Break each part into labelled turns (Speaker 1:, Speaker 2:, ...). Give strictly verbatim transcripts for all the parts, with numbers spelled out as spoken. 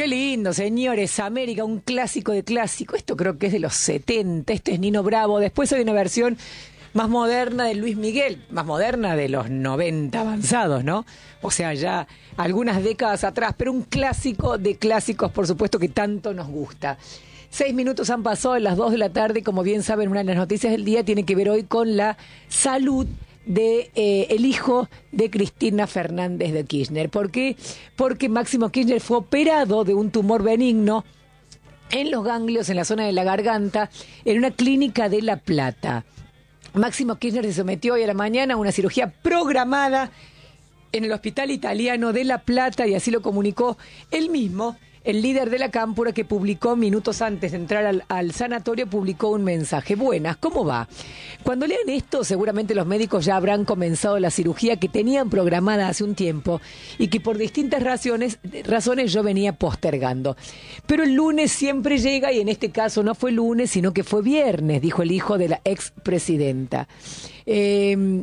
Speaker 1: Qué lindo, señores. América, un clásico de clásico. Esto creo que es de los setenta. Este es Nino Bravo. Después hay una versión más moderna de Luis Miguel, más moderna de los noventa avanzados, ¿no? O sea, ya algunas décadas atrás, pero un clásico de clásicos, por supuesto, que tanto nos gusta. Seis minutos han pasado en las dos de la tarde. Como bien saben, una de las noticias del día tiene que ver hoy con la salud de eh, el hijo de Cristina Fernández de Kirchner. ¿Por qué? Porque Máximo Kirchner fue operado de un tumor benigno en los ganglios, en la zona de la garganta, en una clínica de La Plata. Máximo Kirchner se sometió hoy a la mañana a una cirugía programada en el Hospital Italiano de La Plata, y así lo comunicó él mismo. El líder de la Cámpora, que publicó minutos antes de entrar al, al sanatorio, publicó un mensaje. Buenas, ¿cómo va? Cuando lean esto, seguramente los médicos ya habrán comenzado la cirugía que tenían programada hace un tiempo y que por distintas razones, razones yo venía postergando. Pero el lunes siempre llega, y en este caso no fue lunes, sino que fue viernes, dijo el hijo de la expresidenta. Eh,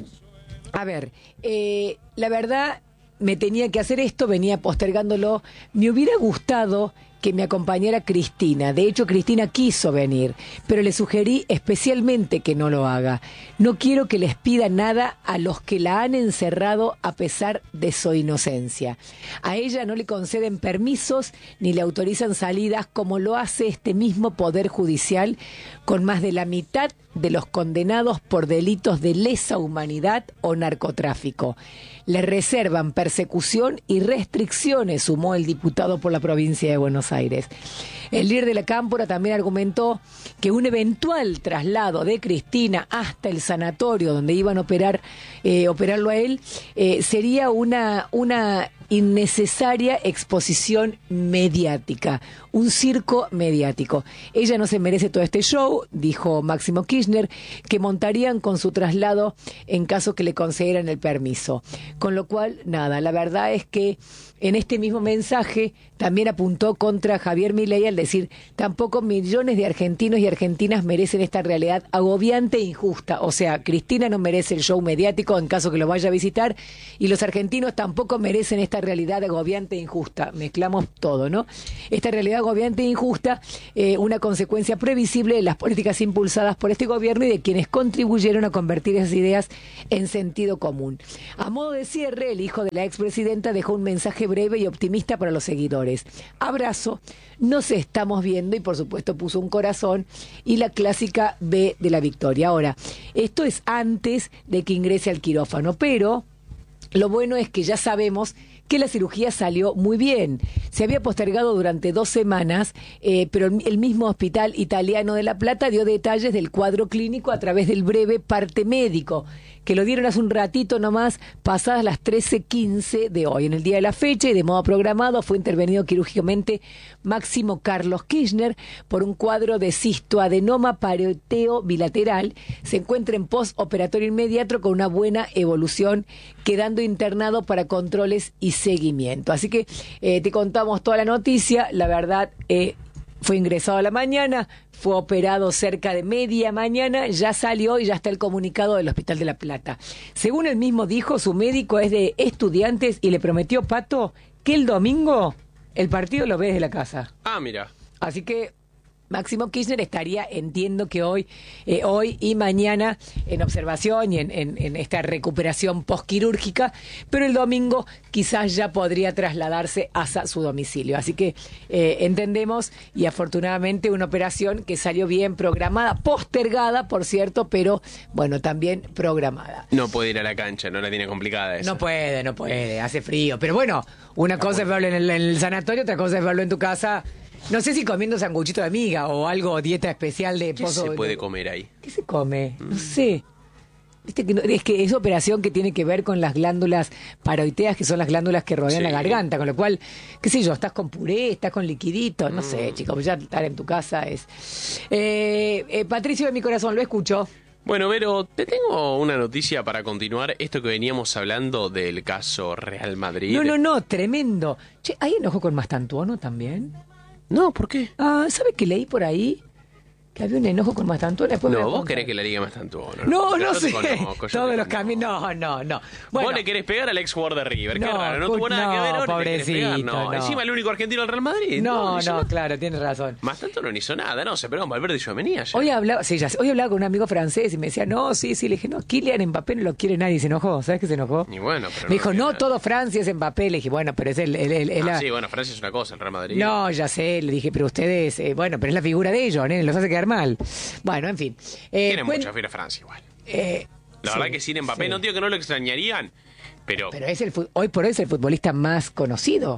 Speaker 1: a ver, eh, la verdad... me tenía que hacer esto, venía postergándolo. Me hubiera gustado que me acompañara Cristina. De hecho, Cristina quiso venir, pero le sugerí especialmente que no lo haga. No quiero que les pida nada a los que la han encerrado a pesar de su inocencia. A ella no le conceden permisos ni le autorizan salidas, como lo hace este mismo Poder Judicial con más de la mitad de los condenados por delitos de lesa humanidad o narcotráfico. Le reservan persecución y restricciones, sumó el diputado por la provincia de Buenos Aires. El líder de la Cámpora también argumentó que un eventual traslado de Cristina hasta el sanatorio donde iban a operar, eh, operarlo a él, eh, sería una, una innecesaria exposición mediática, un circo mediático. Ella no se merece todo este show, dijo Máximo Kirchner, que montarían con su traslado en caso que le concedieran el permiso. Con lo cual, nada, la verdad es que en este mismo mensaje también apuntó contra Javier Milei al decir: tampoco millones de argentinos y argentinas merecen esta realidad agobiante e injusta. O sea, Cristina no merece el show mediático en caso que lo vaya a visitar, y los argentinos tampoco merecen esta realidad agobiante e injusta. Mezclamos todo, ¿no? Esta realidad agobiante e injusta, eh, una consecuencia previsible de las políticas impulsadas por este gobierno y de quienes contribuyeron a convertir esas ideas en sentido común. A modo de cierre, el hijo de la expresidenta dejó un mensaje breve y optimista para los seguidores. Abrazo, nos estamos viendo, y por supuesto puso un corazón y la clásica B de la victoria. Ahora, esto es antes de que ingrese al quirófano, pero lo bueno es que ya sabemos que la cirugía salió muy bien. Se había postergado durante dos semanas, eh, pero el mismo Hospital Italiano de La Plata dio detalles del cuadro clínico a través del breve parte médico, que lo dieron hace un ratito nomás, pasadas las trece quince de hoy. En el día de la fecha y de modo programado fue intervenido quirúrgicamente Máximo Carlos Kirchner por un cuadro de cistoadenoma paroteo bilateral. Se encuentra en postoperatorio inmediato con una buena evolución, quedando internado para controles y seguimiento. Así que eh, te contamos toda la noticia. La verdad, eh, fue ingresado a la mañana, fue operado cerca de media mañana, ya salió y ya está el comunicado del Hospital de La Plata. Según él mismo dijo, su médico es de Estudiantes y le prometió, Pato, que el domingo el partido lo ve desde la casa.
Speaker 2: Ah, mira.
Speaker 1: Así que Máximo Kirchner estaría, entiendo que hoy, eh, hoy y mañana en observación y en, en, en esta recuperación postquirúrgica, pero el domingo quizás ya podría trasladarse hasta su domicilio. Así que eh, entendemos, y afortunadamente una operación que salió bien programada, postergada, por cierto, pero bueno, también programada.
Speaker 2: No puede ir a la cancha, no la tiene complicada esa.
Speaker 1: No puede, no puede, hace frío. Pero bueno, una cosa es verlo en el, en el sanatorio, otra cosa es verlo en tu casa. No sé si comiendo sanguchito de miga o algo, dieta especial de
Speaker 2: ¿Qué
Speaker 1: pozo.
Speaker 2: se puede comer ahí?
Speaker 1: ¿Qué se come?
Speaker 2: Mm.
Speaker 1: No sé. Viste que no, es que es operación que tiene que ver con las glándulas paroiteas, que son las glándulas que rodean
Speaker 2: Sí.
Speaker 1: la garganta, con lo cual, qué sé yo, estás con puré, estás con liquidito, no
Speaker 2: Mm.
Speaker 1: sé, chicos, ya estar en tu casa es... Eh, eh, Patricio de mi corazón, lo escucho.
Speaker 2: Bueno, Vero, te tengo una noticia para continuar esto que veníamos hablando del caso Real Madrid.
Speaker 1: No, no, no, tremendo. Che, ¿hay enojo con Mastantuono también?
Speaker 2: No, ¿por qué?
Speaker 1: Ah, ¿sabe qué leí por ahí? que había un enojo con Mastantuono. Después me
Speaker 2: No,
Speaker 1: voy a
Speaker 2: vos
Speaker 1: contar.
Speaker 2: querés que la liga Mastantuono.
Speaker 1: No, no
Speaker 2: Yo
Speaker 1: sé.
Speaker 2: te conozco, yo
Speaker 1: Todos
Speaker 2: te
Speaker 1: los
Speaker 2: conozco.
Speaker 1: caminos. No, no, no. Bueno,
Speaker 2: Vos le querés pegar al ex jugador de River. Qué
Speaker 1: No,
Speaker 2: raro, no
Speaker 1: escu-
Speaker 2: tuvo nada que
Speaker 1: no,
Speaker 2: ver. Ahora le querés pegar.
Speaker 1: pobrecito,
Speaker 2: No,
Speaker 1: no.
Speaker 2: encima el único argentino del Real Madrid.
Speaker 1: no,
Speaker 2: hizo
Speaker 1: no,
Speaker 2: nada.
Speaker 1: claro, tienes razón.
Speaker 2: Mastantuono no hizo nada, no, se pegó con Valverde y Tchouaméni ayer.
Speaker 1: Hoy hablaba, sí, ya sé. Hoy hablaba con un amigo francés y me decía, no, sí, sí. Le dije, no, Kylian Mbappé no lo quiere nadie. Y se enojó. ¿Sabes qué se enojó?
Speaker 2: Y bueno, pero
Speaker 1: Me dijo,
Speaker 2: lo
Speaker 1: no,
Speaker 2: quiere
Speaker 1: todo Francia es Mbappé. Le dije, bueno, pero es el... el, el- el-
Speaker 2: nadie. Ah,
Speaker 1: la-
Speaker 2: sí, bueno, Francia es una cosa, el Real Madrid.
Speaker 1: No, ya sé, le dije, pero ustedes, eh, bueno, pero es la figura de ellos, ¿eh? Los hace quedar mal. Bueno, en fin. Eh,
Speaker 2: Tienen
Speaker 1: cuen-
Speaker 2: mucha fe a Francia igual.
Speaker 1: eh,
Speaker 2: La
Speaker 1: sí,
Speaker 2: verdad que sin Mbappé,
Speaker 1: sí.
Speaker 2: no digo que no lo extrañarían, pero,
Speaker 1: Pero es el fu- hoy por hoy es el futbolista más conocido.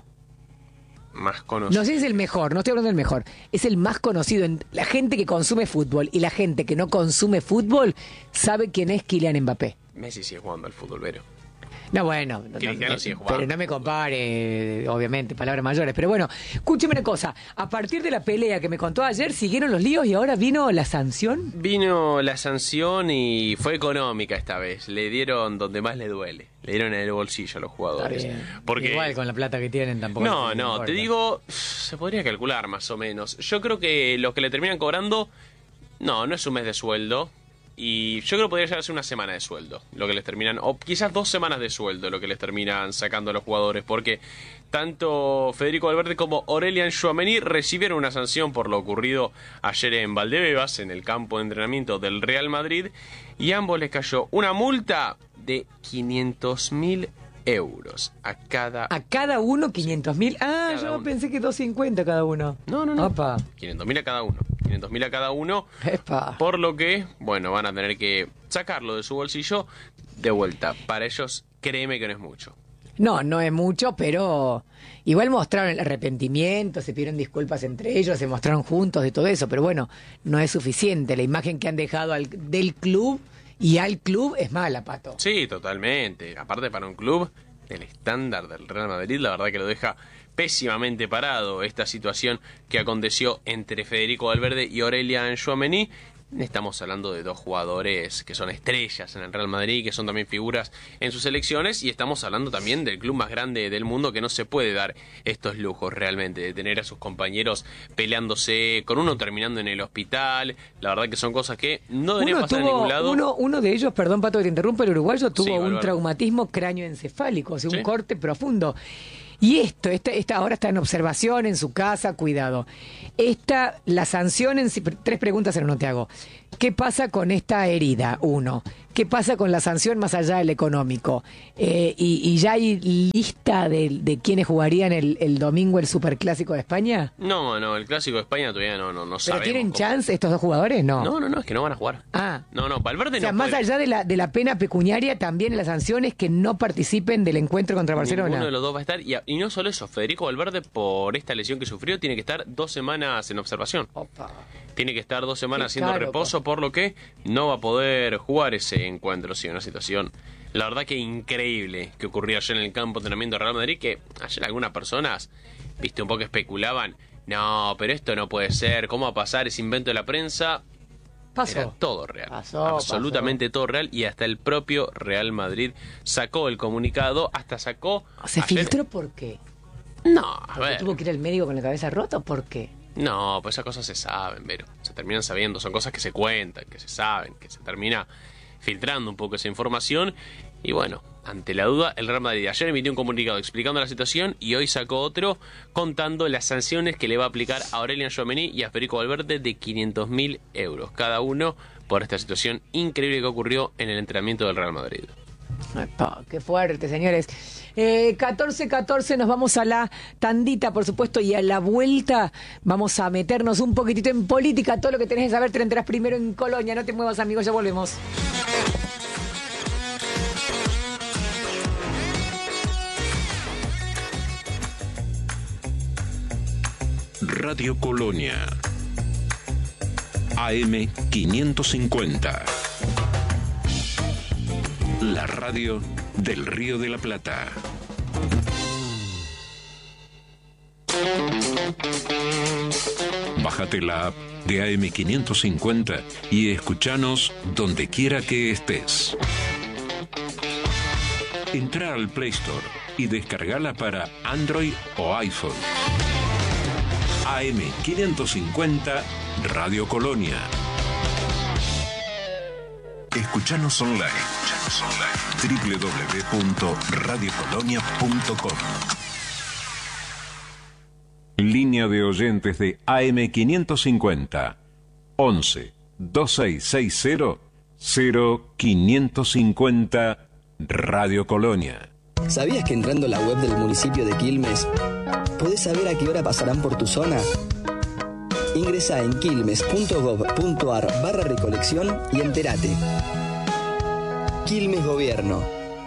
Speaker 2: más conocido.
Speaker 1: No sé si es el mejor, no estoy hablando del mejor. Es el más conocido. En- La gente que consume fútbol y la gente que no consume fútbol sabe quién es Kylian Mbappé.
Speaker 2: Messi sigue jugando al fútbol, Vero.
Speaker 1: No, bueno, no,
Speaker 2: Cristiano
Speaker 1: no,
Speaker 2: sigue jugando.
Speaker 1: pero no me compare, eh, obviamente, palabras mayores. Pero bueno, escúcheme una cosa. A partir de la pelea que me contó ayer, siguieron los líos y ahora vino la sanción.
Speaker 2: Vino la sanción y fue económica esta vez. Le dieron donde más le duele. Le dieron en el bolsillo a los jugadores.
Speaker 1: Está bien.
Speaker 2: Porque
Speaker 1: Igual con la plata que tienen tampoco.
Speaker 2: No,
Speaker 1: les
Speaker 2: no,
Speaker 1: importa.
Speaker 2: te digo, se podría calcular más o menos. Yo creo que lo que le terminan cobrando, no, no es un mes de sueldo. Y yo creo que podría llegar a ser una semana de sueldo, lo que les terminan, o quizás dos semanas de sueldo, lo que les terminan sacando a los jugadores, porque tanto Federico Valverde como Aurelian Tchouaméni recibieron una sanción por lo ocurrido ayer en Valdebebas, en el campo de entrenamiento del Real Madrid, y a ambos les cayó una multa de quinientos mil euros a cada
Speaker 1: A cada uno quinientos mil. Ah,
Speaker 2: Cada
Speaker 1: yo
Speaker 2: uno.
Speaker 1: pensé que doscientos cincuenta cada uno.
Speaker 2: No, no, no.
Speaker 1: Opa.
Speaker 2: quinientos mil a cada uno. quinientos mil a cada uno.
Speaker 1: Epa.
Speaker 2: Por lo que, bueno, van a tener que sacarlo de su bolsillo de vuelta. Para ellos, créeme que no es mucho.
Speaker 1: No, no es mucho, pero igual mostraron el arrepentimiento, se pidieron disculpas entre ellos, se mostraron juntos de todo eso, pero bueno, no es suficiente. La imagen que han dejado al- del club y al club es mala, Pato.
Speaker 2: Sí, totalmente. Aparte, para un club del estándar del Real Madrid, la verdad que lo deja pésimamente parado esta situación que aconteció entre Federico Valverde y Aurelian Tchouaméni. Estamos hablando de dos jugadores que son estrellas en el Real Madrid, que son también figuras en sus selecciones, y estamos hablando también del club más grande del mundo, que no se puede dar estos lujos realmente, de tener a sus compañeros peleándose, con uno terminando en el hospital. La verdad que son cosas que no deberían
Speaker 1: Uno
Speaker 2: pasar en
Speaker 1: tuvo,
Speaker 2: ningún lado.
Speaker 1: uno, uno de ellos, perdón Pato que te interrumpa, el uruguayo tuvo
Speaker 2: Sí,
Speaker 1: un
Speaker 2: Valverde.
Speaker 1: traumatismo cráneoencefálico, o sea, un
Speaker 2: Sí.
Speaker 1: corte profundo. Y esto, esta, esta ahora está en observación en su casa, cuidado. Esta, la sanción en sí, tres preguntas en uno te hago. ¿Qué pasa con esta herida? Uno. ¿Qué pasa con la sanción más allá del económico? Eh, y, y ya hay lista de, de quienes jugarían el, el domingo el Superclásico de España?
Speaker 2: No, no, el Clásico de España todavía no, no, no
Speaker 1: ¿Pero
Speaker 2: sabemos
Speaker 1: tienen
Speaker 2: cómo.
Speaker 1: chance estos dos jugadores? No.
Speaker 2: No, no, no, es que no van a jugar.
Speaker 1: Ah.
Speaker 2: No, no, Valverde
Speaker 1: O sea,
Speaker 2: no
Speaker 1: más
Speaker 2: puede.
Speaker 1: allá de la, de la pena pecuniaria, también en las sanciones que no participen del encuentro contra Barcelona.
Speaker 2: Ninguno de los dos va a estar. Y, a- y no solo eso, Federico Valverde, por esta lesión que sufrió, tiene que estar dos semanas en observación.
Speaker 1: Opa.
Speaker 2: Tiene que estar dos semanas
Speaker 1: Qué
Speaker 2: haciendo
Speaker 1: caro,
Speaker 2: reposo, por lo que no va a poder jugar ese encuentro. Sí, una situación, la verdad que increíble, que ocurrió ayer en el campo de entrenamiento de Real Madrid, que ayer algunas personas, viste, un poco especulaban. No, pero esto no puede ser. ¿Cómo va a pasar ese invento de la prensa?
Speaker 1: Pasó.
Speaker 2: Era todo real.
Speaker 1: Pasó,
Speaker 2: absolutamente todo real. Y hasta el propio Real Madrid sacó el comunicado. Hasta sacó.
Speaker 1: ¿Se
Speaker 2: ayer-
Speaker 1: filtró por qué?
Speaker 2: No, a
Speaker 1: ¿Porque
Speaker 2: ver.
Speaker 1: tuvo que ir al médico con la cabeza rota o por qué?
Speaker 2: No, pues esas cosas se saben, pero se terminan sabiendo. Son cosas que se cuentan, que se saben, que se termina filtrando un poco esa información. Y bueno, ante la duda, el Real Madrid ayer emitió un comunicado explicando la situación y hoy sacó otro contando las sanciones que le va a aplicar a Aurelian Tchouaméni y a Federico Valverde de quinientos mil euros cada uno por esta situación increíble que ocurrió en el entrenamiento del Real Madrid.
Speaker 1: Epa, qué fuerte, señores. Eh, catorce catorce, nos vamos a la tandita, por supuesto, y a la vuelta vamos a meternos un poquitito en política. Todo lo que tenés que saber te lo enterás primero en Colonia. No te muevas, amigos, ya volvemos.
Speaker 3: Radio Colonia A M quinientos cincuenta, la radio del Río de la Plata. Bájate la app de A M quinientos cincuenta y escuchanos donde quiera que estés. Entra al Play Store y descargala para Android o iPhone. A M quinientos cincuenta Radio Colonia. Escuchanos online. Escuchanos online. doble u doble u doble u punto radio colonia punto com. Línea de oyentes de A M quinientos cincuenta. once, veintiséis sesenta, cero quinientos cincuenta Radio Colonia.
Speaker 4: ¿Sabías que entrando a la web del municipio de Quilmes podés saber a qué hora pasarán por tu zona? Ingresá en quilmes punto gob punto ar barra recolección y entérate. Quilmes Gobierno.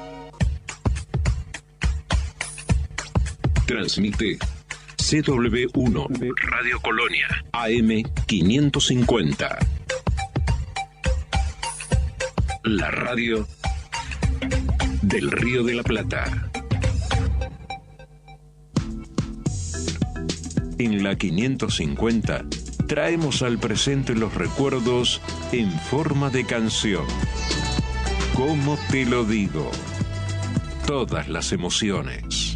Speaker 3: Transmite C W uno Radio Colonia A M quinientos cincuenta. La radio del Río de la Plata. En la quinientos cincuenta traemos al presente los recuerdos en forma de canción. ¿Cómo te lo digo? Todas las emociones.